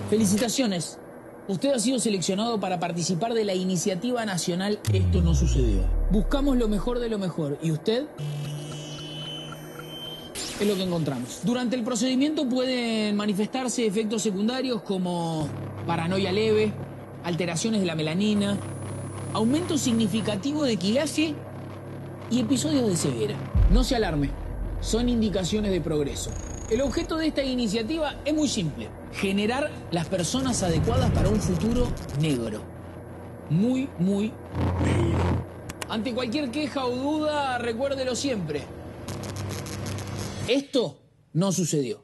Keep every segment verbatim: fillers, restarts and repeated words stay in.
Felicitaciones. Usted ha sido seleccionado para participar de la iniciativa nacional Esto no sucedió. Buscamos lo mejor de lo mejor y usted es lo que encontramos. Durante el procedimiento pueden manifestarse efectos secundarios como paranoia leve, alteraciones de la melanina, aumento significativo de quilaje y episodios de ceguera. No se alarme, son indicaciones de progreso. El objeto de esta iniciativa es muy simple: generar las personas adecuadas para un futuro negro. Muy, muy negro. Ante cualquier queja o duda, recuérdelo siempre. Esto no sucedió.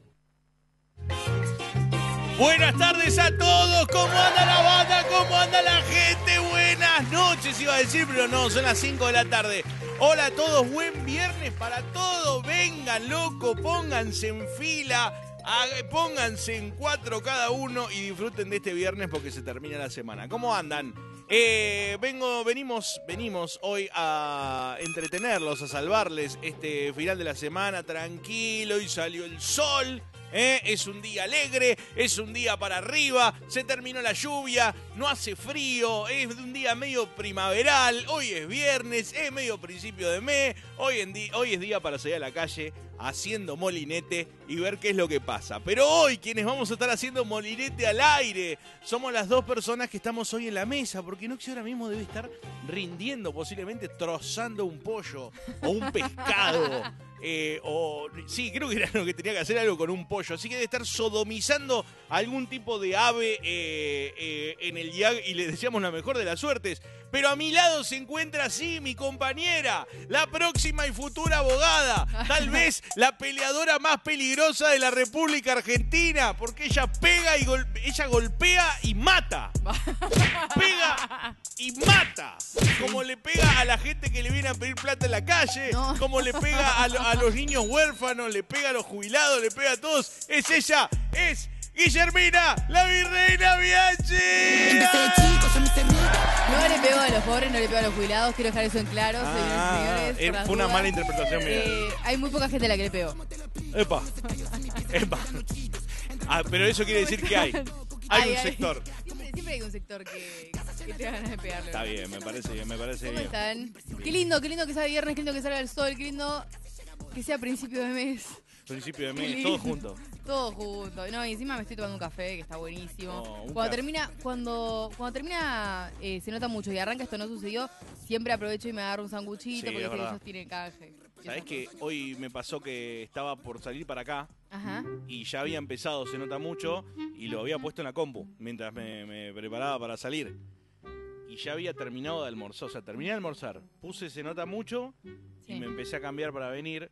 Buenas tardes a todos, ¿cómo anda la banda? ¿Cómo anda la gente? Buenas noches iba a decir, pero no, son las cinco de la tarde. Hola a todos, buen viernes para todos. Vengan, loco, pónganse en fila, pónganse en cuatro cada uno y disfruten de este viernes porque se termina la semana. ¿Cómo andan? Eh, vengo, venimos, venimos hoy a entretenerlos, a salvarles este final de la semana tranquilo y salió el sol. ¿Eh? Es un día alegre, es un día para arriba, se terminó la lluvia, no hace frío, es un día medio primaveral, hoy es viernes, es medio principio de mes, hoy, en di- hoy es día para salir a la calle haciendo molinete y ver qué es lo que pasa. Pero hoy quienes vamos a estar haciendo molinete al aire somos las dos personas que estamos hoy en la mesa, porque Noxi ahora mismo debe estar rindiendo, posiblemente trozando un pollo o un pescado. Eh, o sí, creo que era lo que tenía que hacer, algo con un pollo. Así que debe estar sodomizando algún tipo de ave eh, eh, en el Y A G y le deseamos la mejor de las suertes. Pero a mi lado se encuentra así mi compañera, la próxima y futura abogada, tal vez la peleadora más peligrosa de la República Argentina, porque ella pega y gol- ella golpea y mata. Pega y mata. Como le pega a la gente que le viene a pedir plata en la calle, No. como le pega a, lo- a los niños huérfanos, le pega a los jubilados, le pega a todos. Es ella, es Guillermina, la virreina Bianchi. No le pego a los pobres, no le pego a los jubilados, quiero dejar eso en claro. Ah, señores y señores, eh, por las fue una dudas. mala interpretación mía. Eh, hay muy poca gente a la que le pego. Epa, epa. Ah, pero eso quiere decir que hay. Hay Ay, un ay. sector. Siempre, siempre hay un sector que, que te da ganas de pegarle. Está bien, me parece bien, me parece ¿Cómo bien. están? Qué lindo, qué lindo que sea viernes, qué lindo que salga el sol, qué lindo que sea principio de mes. Principio de Qué mes, lindo. todos juntos. Todo junto. No, y encima me estoy tomando un café que está buenísimo. Oh, un cuando café. termina, cuando, cuando termina, eh, se nota mucho y arranca Esto no sucedió, siempre aprovecho y me agarro un sanguchito Sí, porque es sé que verdad. ellos tienen canje. ¿Sabés que hoy me pasó que estaba por salir para acá Ajá. y ya había empezado, se nota mucho, y lo había puesto en la compu mientras me, me preparaba para salir? Y ya había terminado de almorzar, o sea, terminé de almorzar, puse se nota mucho y Sí. me empecé a cambiar para venir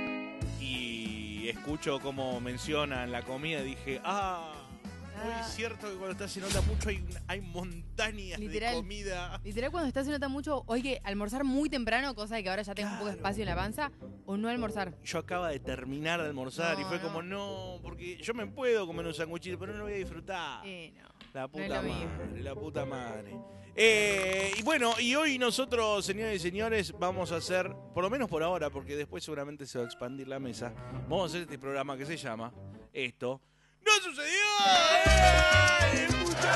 y escucho cómo mencionan la comida y dije, ah, hoy Ah. es cierto que cuando está se nota mucho hay, hay montañas Literal. de comida. Literal, cuando estás se nota mucho, o hay que almorzar muy temprano, cosa de que ahora ya tengo un poco de Claro. espacio en la panza, o no almorzar. Yo acaba de terminar de almorzar y No, fue no. como, no, porque yo me puedo comer un sanguchito, pero no lo voy a disfrutar. Eh, no. La No es puta lo mismo. madre, la puta madre. Eh, y bueno, y hoy nosotros, señores y señores, vamos a hacer, por lo menos por ahora, porque después seguramente se va a expandir la mesa, vamos a hacer este programa que se llama Esto no sucedió. ¡Eh,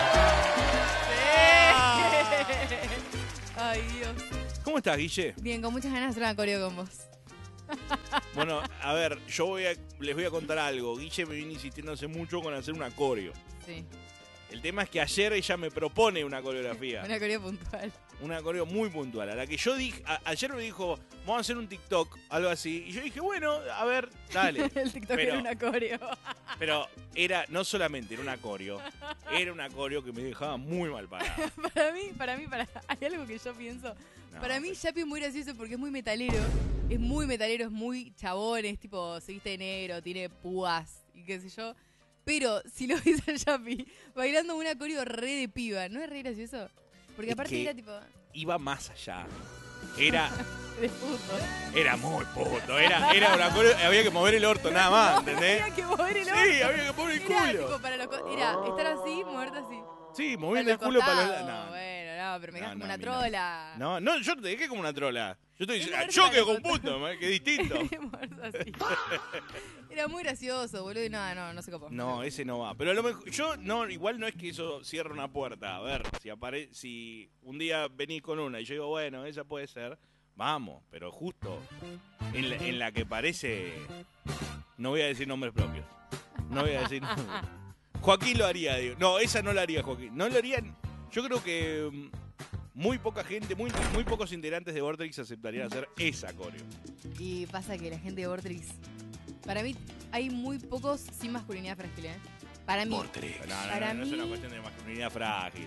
puta! Ay, Dios. ¿Cómo estás, Guille? Bien, con muchas ganas de hacer una coreo con vos. Bueno, a ver, yo voy a, les voy a contar algo. Guille me viene insistiendo hace mucho con hacer una coreo. Sí, El tema es que ayer ella me propone una coreografía. una coreo puntual. Una coreo muy puntual. A la que yo dije, a- ayer me dijo, vamos a hacer un TikTok, algo así. Y yo dije, bueno, a ver, dale. El TikTok Pero- era una coreo. Pero era, no solamente era una coreo, era una coreo que me dejaba muy mal parado. Para mí, para mí, para hay algo que yo pienso. No, para mí, pero- Yapi es muy gracioso porque es muy metalero. Es muy metalero, es muy chabón, es tipo, se viste de negro, tiene púas y qué sé yo. Pero si lo ves a Yapi bailando una coreo re de piba, ¿no es re gracioso? Porque Es aparte que- era tipo Iba más allá. Era, de puto. era muy puto. Era, era una coreo, había que mover el orto nada más, ¿entendés? Había que mover el Sí, orto. había que mover el Era, culo. tipo, para los co- era estar así, moverte así. Sí, Para moviendo el los culo para los costados. lados. No, Bueno, no, pero me No, dejas como no, una a mí no. trola. no, no, yo no te dejé como una trola. Yo estoy Es diciendo, moverte yo para quedo los con punto, que es distinto. Moverse así. Era muy gracioso, boludo, y nada, no, no se copó. No, ese no va. Pero a lo mejor, yo, no, igual no es que eso cierre una puerta. A ver, si apare si un día venís con una y yo digo, bueno, esa puede ser, vamos. Pero justo en la, en la que parece, no voy a decir nombres propios. No voy a decir nombres. Joaquín lo haría, digo. No, esa no la haría Joaquín. No lo harían, yo creo que um, muy poca gente, muy, muy pocos integrantes de Vortex aceptarían hacer esa coreo. Y pasa que la gente de Vortex... Para mí hay muy pocos sin masculinidad frágil, ¿eh? Para mí. Vortex. No, no, Para no, no mí... es una cuestión de masculinidad frágil.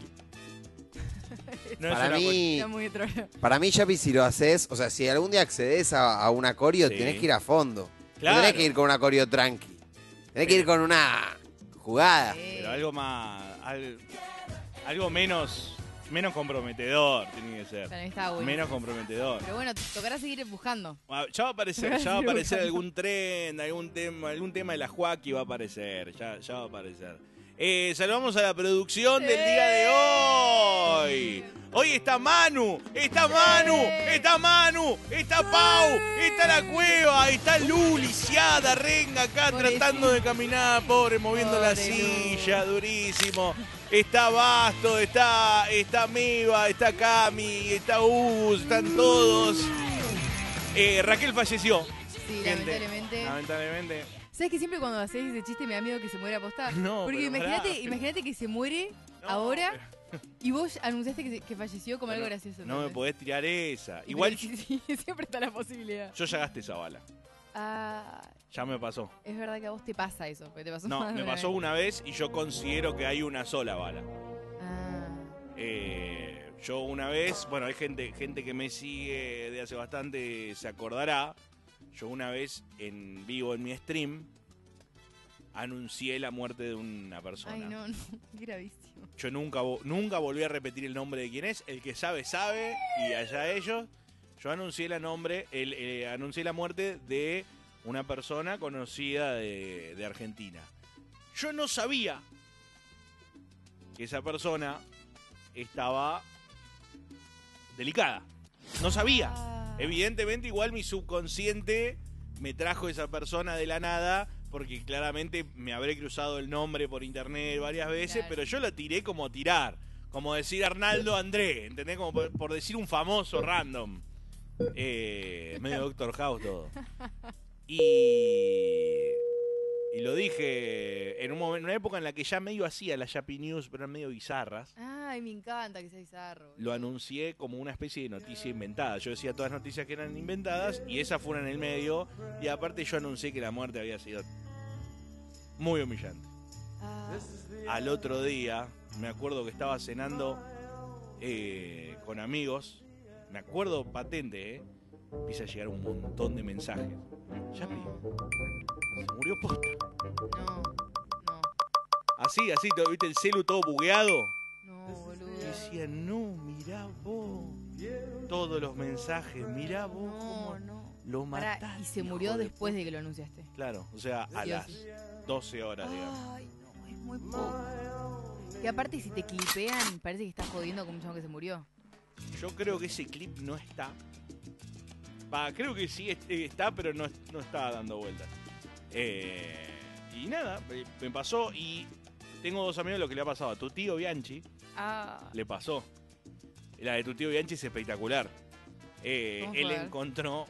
No para, es una mí, Está muy trono. para mí, Yapi, si lo haces, o sea, si algún día accedes a, a un acorio, Sí. tenés que ir a fondo. Claro. No tenés que ir con un acorio tranqui. Tenés que ir con una jugada. Eh, Pero algo más. Algo, algo menos. Menos comprometedor tiene que ser. Para mí estaba bueno. Menos comprometedor. Pero bueno, tocará seguir buscando. Ah, Ya va a aparecer, ya va a aparecer algún tren, algún tema, algún tema de la Joaquí va a aparecer. Ya, ya va a aparecer. Eh, saludamos a la producción del día de hoy. Hoy está Manu, está Manu, está Manu, está Pau, está la Cueva, está Lu, lisiada, renga acá Pobrecito. tratando de caminar, pobre, moviendo la Pobre Lu. silla, durísimo. Está Basto, está, está Meva, está Cami, está Us, están todos. Eh, Raquel falleció. Sí, Gente, lamentablemente. Lamentablemente. ¿Sabes que siempre cuando haces ese chiste me da miedo que se muera posta? No, Porque pero imagínate, pará. imagínate que se muere No, ahora pero- y vos anunciaste que, se- que falleció como No, algo gracioso. No me ¿entendés? podés tirar esa. Y Igual pero sí, sí, siempre está la posibilidad. yo ya gasté esa bala. Ah, Ya me pasó. es verdad que a vos te pasa eso. porque te pasó No, más de me una pasó vez. una vez y yo considero que hay una sola bala. Ah, Eh, yo una vez, bueno, hay gente, gente que me sigue de hace bastante, se acordará. Yo una vez en vivo en mi stream anuncié la muerte de una persona. ay, no, no, qué gravísimo. Yo nunca, vo- nunca volví a repetir el nombre de quién es. El que sabe, sabe. Y allá ellos. Yo anuncié la nombre, el, eh, anuncié la muerte de una persona conocida de, de Argentina. Yo no sabía que esa persona estaba delicada. No sabía. Ah. Evidentemente, igual mi subconsciente me trajo esa persona de la nada, porque claramente me habré cruzado el nombre por internet varias veces, Claro. pero yo lo tiré como tirar, como decir Arnaldo André, ¿entendés? Como por, por decir un famoso random. Eh, medio Doctor House todo. Y, y lo dije en un momento, en una época en la que ya medio hacía las Yapi News, pero eran medio bizarras. Ay, me encanta que sea bizarro. Lo anuncié como una especie de noticia inventada. Yo decía todas las noticias que eran inventadas y esa fue en el medio. Y aparte yo anuncié que la muerte había sido muy humillante. Ah, Al otro día, me acuerdo que estaba cenando eh, con amigos. Me acuerdo patente, ¿eh? Empieza a llegar un montón de mensajes. Yapi, se murió posta. no, no, Así, así, todo, ¿viste el celu todo bugueado? no, boludo. Y decía, no, mirá vos. Todos los mensajes, mirá vos No, cómo no. lo Pará, mataste. y se hijo murió de después puta. de que lo anunciaste. Claro, o sea, a Sí o las sí. doce horas, digamos. Ay, no, es muy poco. Y aparte, si te clipean, parece que estás jodiendo con un chavo que se murió. Yo creo que ese clip no está. Va, creo que sí est- eh, está, pero no, no está dando vueltas. Eh, y nada, me, me pasó y tengo dos amigos lo que le ha pasado. A tu tío Bianchi Ah, le pasó. La de tu tío Bianchi es espectacular. Eh, Vamos a él ver. encontró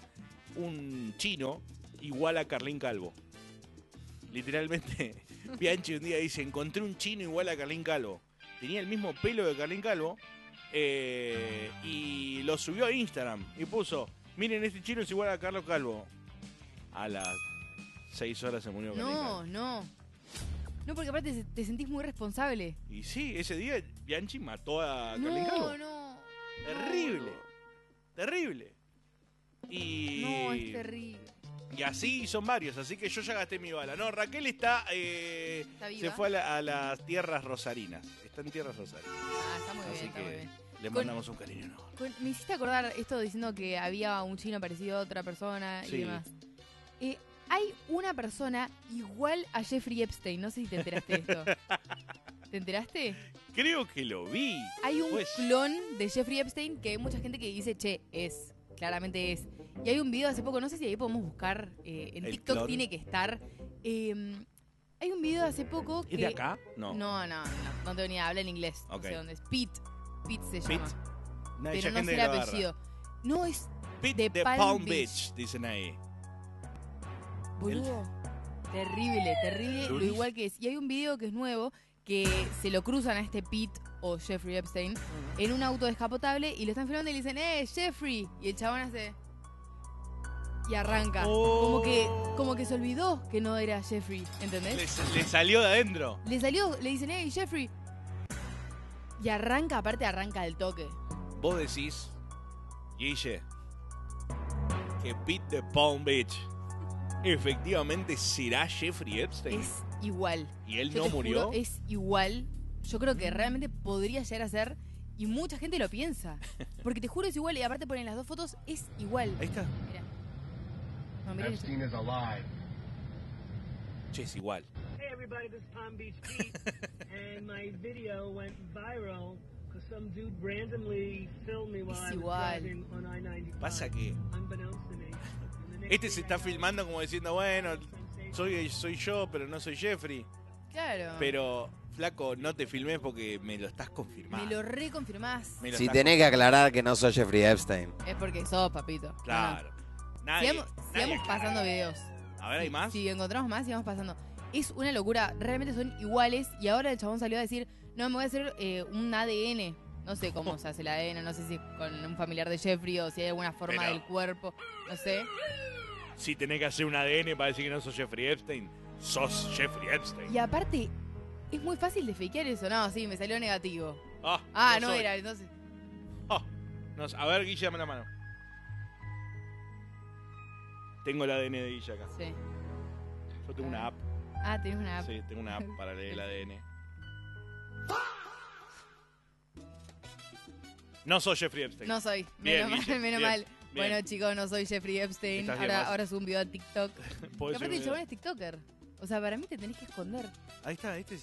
un chino igual a Carlín Calvo. Literalmente, Bianchi un día dice, encontré un chino igual a Carlín Calvo. Tenía el mismo pelo de Carlín Calvo eh, y lo subió a Instagram y puso, miren, este chino es igual a Carlos Calvo. A las seis horas se murió Carlín Calvo. no, no. No, porque aparte se- te sentís muy responsable. Y sí, ese día Bianchi mató a Carlín Calvo. No, no. Terrible. Terrible. Y, No, es terrible. y así son varios, así que yo ya gasté mi bala. No, Raquel está, eh, Está viva. se fue a, la- a las tierras rosarinas. Está en tierras rosarinas. Ah, está muy bien, Así está muy que bien. le Con- mandamos un cariño enorme. Con- me hiciste acordar esto diciendo que había un chino parecido a otra persona Sí. y demás. Eh, hay una persona igual a Jeffrey Epstein. No sé si te enteraste de esto. ¿Te enteraste? Creo que lo vi. Hay un Pues- clon de Jeffrey Epstein que hay mucha gente que dice, che, es. Claramente es. Y hay un video hace poco, no sé si ahí podemos buscar, eh, en El TikTok clon. tiene que estar. eh, hay un video hace poco que... ¿Es de acá? No. No, no, no, no tengo ni idea, habla en inglés. Ok. No sé dónde es. Pete. Pete se Pete. llama. No, hay Pero no gente sé que el lo agarra. apellido. No, es Pete de de Palm Palm Beach. Beach, dicen ahí. boludo. Terrible, terrible, lo Luris. igual que es. Y hay un video que es nuevo, que se lo cruzan a este Pete o Jeffrey Epstein en un auto descapotable y lo están filmando y le dicen, ¡eh, Jeffrey! Y el chabón hace... Y arranca. Oh. Como que como que se olvidó que no era Jeffrey, ¿entendés? Le, le salió de adentro. Le salió, le dicen, ¡hey, Jeffrey! Y arranca, aparte arranca del toque. Vos decís, Guille, que Pete de Palm Beach efectivamente será Jeffrey Epstein. Es igual. ¿Y él Yo no te murió? juro, es igual. Yo creo que realmente podría llegar a ser. Y mucha gente lo piensa. Porque te juro es igual. Y aparte ponen las dos fotos, es igual. Ahí está. Mirá. No, mirá que yo- Epstein is alive. Che, es igual. Hey everybody, this is Palm Beach Pete, and my video went viral because some dude randomly filmed me while Es I was igual. driving on I ninety-five. Pasa que Unbeknownst to me. And the next este se thing está I know, filmando como diciendo, bueno, sensation. soy, soy yo, pero no soy Jeffrey. Claro. Pero, flaco, no te filmé porque me lo estás confirmando. Me lo reconfirmás. Me lo Si estás tenés que aclarar que no sos Jeffrey Epstein. Es porque sos, papito. Claro. No, no. Nadie, Sigamos, nadie sigamos aclara. pasando videos. A ver, ¿hay más? Si encontramos más, sigamos pasando. Es una locura. Realmente son iguales. Y ahora el chabón salió a decir, no, me voy a hacer eh, un A D N. No sé cómo se hace el A D N. No sé si con un familiar de Jeffrey o si hay alguna forma Pero- del cuerpo. No sé. Si tenés que hacer un A D N para decir que no sos Jeffrey Epstein, sos Jeffrey Epstein. Y aparte, es muy fácil de fakear eso. No, sí, me salió negativo. Ah, Ah, no soy. era, entonces. Ah, no sé. A ver, Guille, dame la mano. Tengo el A D N de Guille acá. Sí. Yo tengo una app. Ah, tenés una app. Sí, tengo una app para leer el A D N. No soy Jeffrey Epstein. No soy. Bien, Menos Guille, mal, menos bien, mal. bien. Bueno, chicos, no soy Jeffrey Epstein. Estás bien, Ahora, vas. ahora subo un video a TikTok. Puedo Que aparte decir el un chabón video. es TikToker. O sea, para mí te tenés que esconder. Ahí está, este es.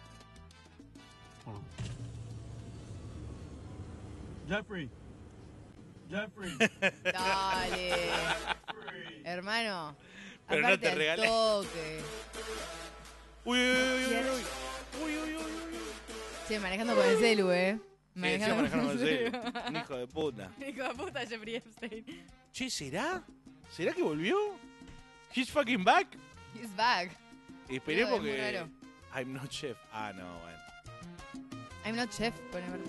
Jeffrey. Jeffrey. Dale. Hermano. Pero no aparte te al regalé. toque. Uy, uy, uy, uy, Bien. uy. Uy, uy, uy, uy. Che, manejando con el celu, eh. Sí, encima manejando con el celu. Un hijo de puta. Hijo de puta, Jeffrey Epstein. Che, ¿será? ¿Será que volvió? He's fucking back. He's back. Esperemos No, es muy que. raro. I'm not chef. Ah, no, bueno. I'm not chef, pone verdad.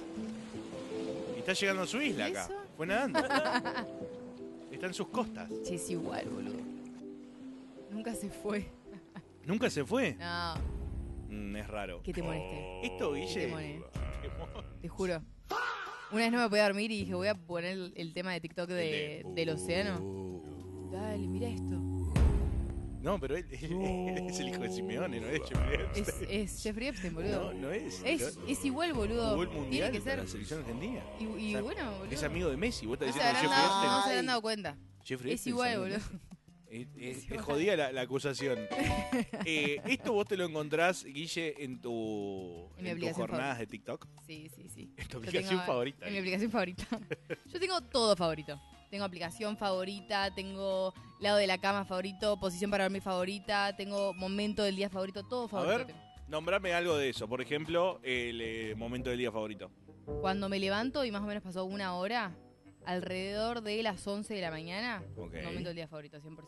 Y está llegando a su isla ¿Y acá. eso? Fue nadando. Está en sus costas. Che, es igual, boludo. Nunca se fue. ¿Nunca se fue? No, Mm, es raro. que te moleste. Esto, Guille. Te mone. Te juro. Una vez no me podía dormir y dije, voy a poner el, el tema de TikTok de, del océano. Dale, mira esto. No, pero él, él es el hijo de Simeone, no es Jeffrey Es, Epstein. es Jeffrey Epstein, boludo. No, no es. Es, No- es igual, boludo. Jugó el Tiene mundial que para ser. la selección argentina. Y, y O sea, bueno, boludo. Es amigo de Messi. ¿Vos estás No se, diciendo habrán Jeffrey dado, Epstein? no se habrán dado cuenta. Jeffrey Es Epstein, igual, amigo de boludo. Messi. Es, es- igual. es jodida la, la acusación. Eh, esto vos te lo encontrás, Guille, en tu En mi en tus aplicación jornadas de TikTok. Sí, sí, sí. Es tu Yo aplicación tengo- favorita. En mi aplicación favorita. Yo tengo todo favorito. Tengo aplicación favorita, tengo lado de la cama favorito, posición para dormir favorita, tengo momento del día favorito, todo A favorito. ver, tengo. nombrame algo de eso. Por ejemplo, el eh, momento del día favorito. Cuando me levanto y más o menos pasó una hora, alrededor de las once de la mañana, Ok. momento del día favorito, cien por ciento.